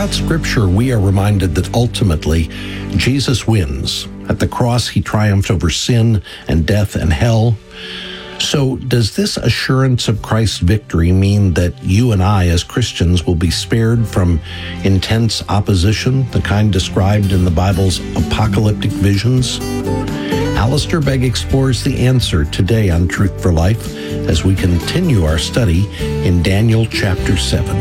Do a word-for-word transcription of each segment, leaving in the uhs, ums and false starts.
Throughout Scripture, we are reminded that ultimately, Jesus wins. At the cross, he triumphed over sin and death and hell. So does this assurance of Christ's victory mean that you and I, as Christians, will be spared from intense opposition, the kind described in the Bible's apocalyptic visions? Alistair Begg explores the answer today on Truth for Life as we continue our study in Daniel chapter seven.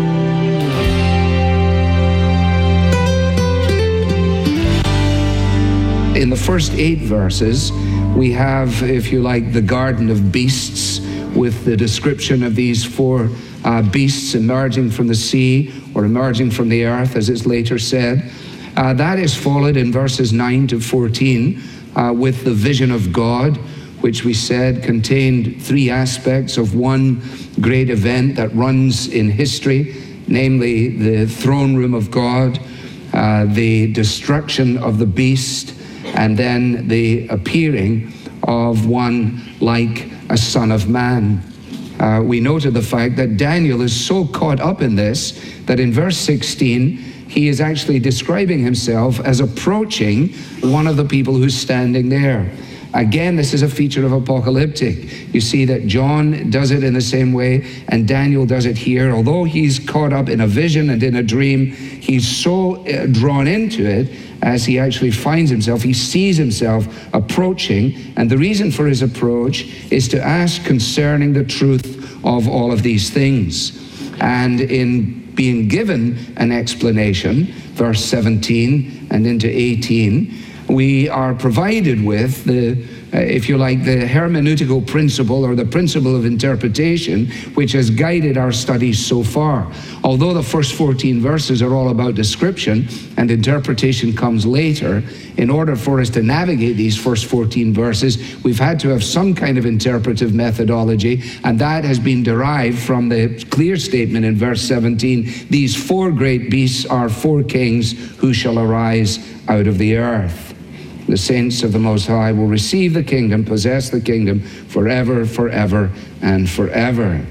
In the first eight verses, we have, if you like, the Garden of Beasts, with the description of these four uh, beasts emerging from the sea, or emerging from the earth, as it's later said. Uh, that is followed in verses nine to fourteen uh, with the vision of God, which we said contained three aspects of one great event that runs in history, namely the throne room of God, uh, the destruction of the beast, and then the appearing of one like a son of man. Uh, we noted the fact that Daniel is so caught up in this that in verse sixteen, he is actually describing himself as approaching one of the people who's standing there. Again, this is a feature of apocalyptic. You see that John does it in the same way, and Daniel does it here. Although he's caught up in a vision and in a dream, he's so uh, drawn into it as he actually finds himself, he sees himself approaching, and the reason for his approach is to ask concerning the truth of all of these things. And in being given an explanation, verse seventeen and into eighteen, we are provided with the, uh, if you like, the hermeneutical principle or the principle of interpretation which has guided our studies so far. Although the first fourteen verses are all about description and interpretation comes later, in order for us to navigate these first fourteen verses, we've had to have some kind of interpretive methodology, and that has been derived from the clear statement in verse seventeen, these four great beasts are four kings who shall arise out of the earth. The saints of the Most High will receive the kingdom, possess the kingdom forever, forever, and forever.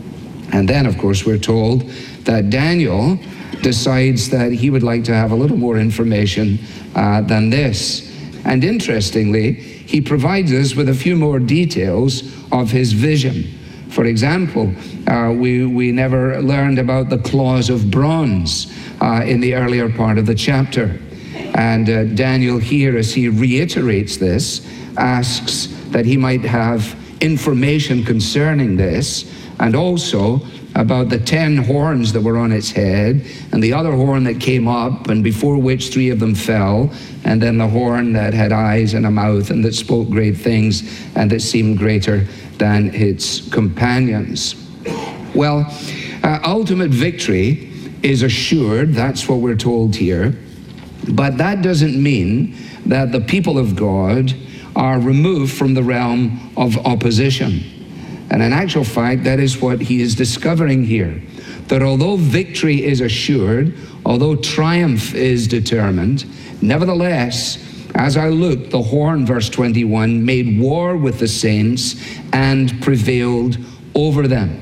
And then, of course, we're told that Daniel decides that he would like to have a little more information uh, than this. And interestingly, he provides us with a few more details of his vision. For example, uh, we, we never learned about the claws of bronze uh, in the earlier part of the chapter. And uh, Daniel here, as he reiterates this, asks that he might have information concerning this, and also about the ten horns that were on its head, and the other horn that came up, and before which three of them fell, and then the horn that had eyes and a mouth, and that spoke great things, and that seemed greater than its companions. Well, uh, ultimate victory is assured, that's what we're told here. But that doesn't mean that the people of God are removed from the realm of opposition. And in actual fact, that is what he is discovering here. That although victory is assured, although triumph is determined, nevertheless, as I looked, the horn, verse twenty-one, made war with the saints and prevailed over them.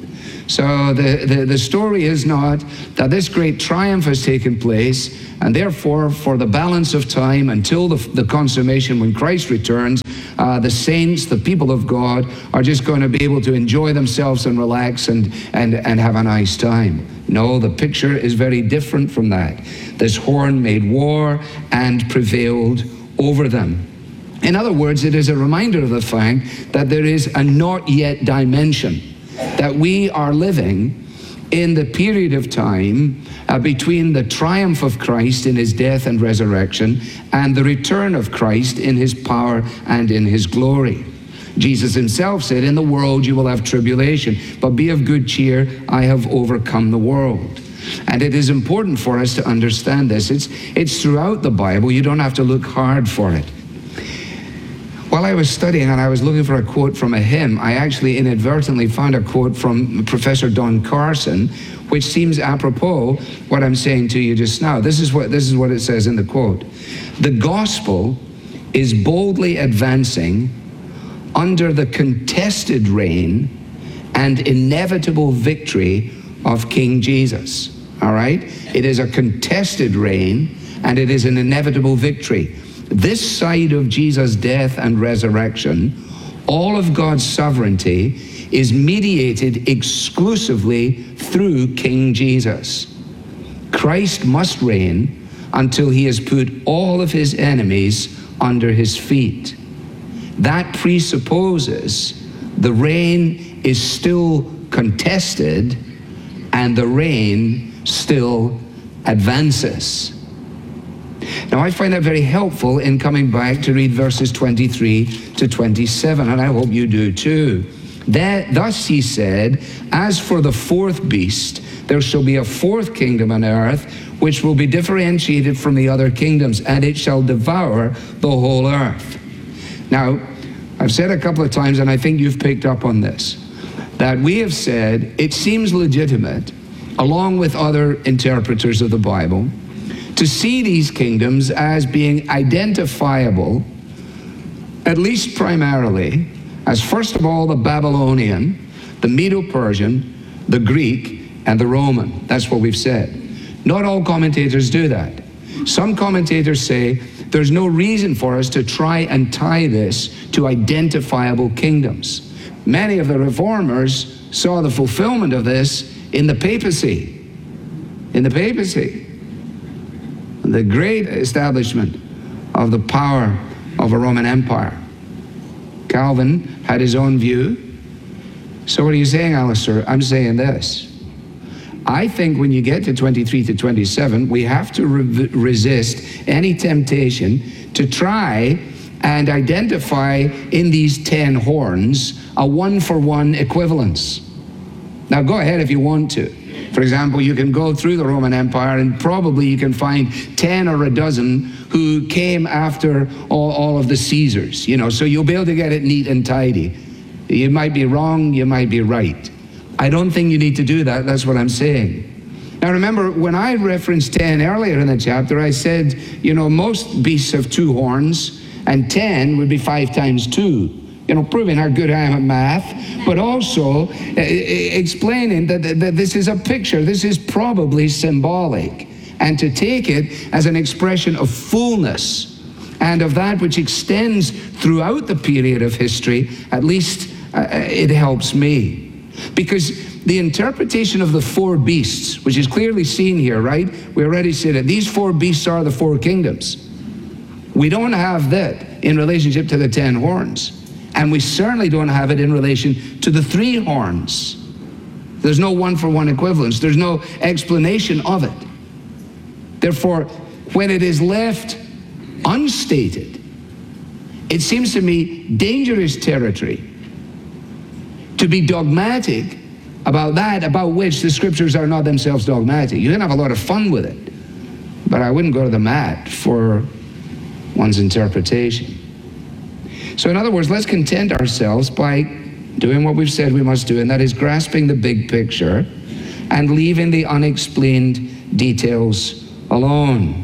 So the, the, the story is not that this great triumph has taken place, and therefore for the balance of time until the, the consummation when Christ returns, uh, the saints, the people of God, are just going to be able to enjoy themselves and relax and, and, and have a nice time. No, the picture is very different from that. This horn made war and prevailed over them. In other words, it is a reminder of the fact that there is a not yet dimension, that we are living in the period of time uh, between the triumph of Christ in his death and resurrection and the return of Christ in his power and in his glory. Jesus himself said, in the world you will have tribulation, but be of good cheer, I have overcome the world. And it is important for us to understand this. It's, it's throughout the Bible. You don't have to look hard for it. While I was studying and I was looking for a quote from a hymn, I actually inadvertently found a quote from Professor Don Carson, which seems apropos what I'm saying to you just now. This is what, this is what it says in the quote. The gospel is boldly advancing under the contested reign and inevitable victory of King Jesus. all right? It is a contested reign, and it is an inevitable victory. This side of Jesus' death and resurrection, all of God's sovereignty is mediated exclusively through King Jesus. Christ must reign until he has put all of his enemies under his feet. That presupposes the reign is still contested and the reign still advances. Now, I find that very helpful in coming back to read verses twenty-three to twenty-seven, and I hope you do too. That, thus he said, as for the fourth beast, there shall be a fourth kingdom on earth, which will be differentiated from the other kingdoms, and it shall devour the whole earth. Now, I've said a couple of times, and I think you've picked up on this, that we have said it seems legitimate, along with other interpreters of the Bible, to see these kingdoms as being identifiable, at least primarily, as first of all the Babylonian, the Medo-Persian, the Greek, and the Roman. That's what we've said. Not all commentators do that. Some commentators say there's no reason for us to try and tie this to identifiable kingdoms. Many of the reformers saw the fulfillment of this in the papacy. In the papacy. The great establishment of the power of a Roman Empire. Calvin had his own view. So what are you saying, Alistair? I'm saying this. I think when you get to twenty-three to twenty-seven, we have to re- resist any temptation to try and identify in these ten horns a one-for-one equivalence. Now go ahead if you want to. For example, you can go through the Roman Empire and probably you can find ten or a dozen who came after all, all of the Caesars, you know, so you'll be able to get it neat and tidy. You might be wrong, you might be right. I don't think you need to do that, that's what I'm saying. Now remember, when I referenced ten earlier in the chapter, I said, you know, most beasts have two horns, and ten would be five times two. You know, proving how good I am at math, but also uh, explaining that, that this is a picture, this is probably symbolic, and to take it as an expression of fullness and of that which extends throughout the period of history, at least uh, it helps me. Because the interpretation of the four beasts, which is clearly seen here, right? We already said it. These four beasts are the four kingdoms. We don't have that in relationship to the ten horns. And we certainly don't have it in relation to the three horns. There's no one-for-one equivalence. There's no explanation of it. Therefore, when it is left unstated, it seems to me dangerous territory to be dogmatic about that, about which the scriptures are not themselves dogmatic. You can have a lot of fun with it, but I wouldn't go to the mat for one's interpretation. So in other words, let's content ourselves by doing what we've said we must do, and that is grasping the big picture and leaving the unexplained details alone.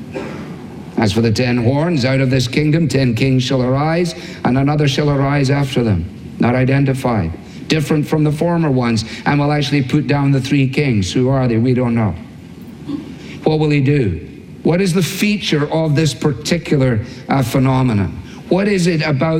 As for the ten horns, out of this kingdom ten kings shall arise, and another shall arise after them, not identified, different from the former ones, and will actually put down the three kings. Who are they? We don't know. What will he do? What is the feature of this particular uh, phenomenon? What is it about